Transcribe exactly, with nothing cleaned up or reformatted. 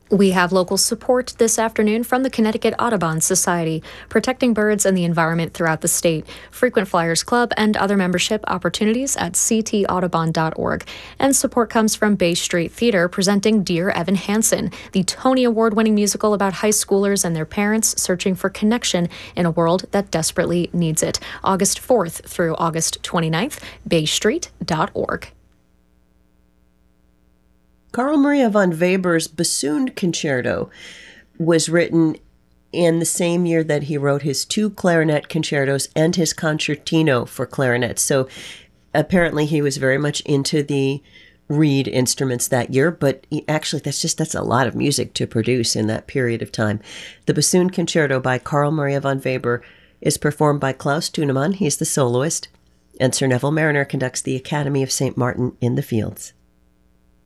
We have local support this afternoon from the Connecticut Audubon Society, protecting birds and the environment throughout the state. Frequent Flyers Club and other membership opportunities at c t audubon dot org. And support comes from Bay Street Theater, presenting Dear Evan Hansen, the Tony Award-winning musical about high schoolers and their parents searching for connection in a world that desperately needs it. August fourth through August twenty-ninth, bay street dot org. Carl Maria von Weber's Bassoon Concerto was written in the same year that he wrote his two clarinet concertos and his concertino for clarinet. So apparently he was very much into the reed instruments that year, but he, actually that's just, that's a lot of music to produce in that period of time. The Bassoon Concerto by Carl Maria von Weber is performed by Klaus Tunemann, he's the soloist, and Sir Neville Mariner conducts the Academy of Saint Martin in the Fields.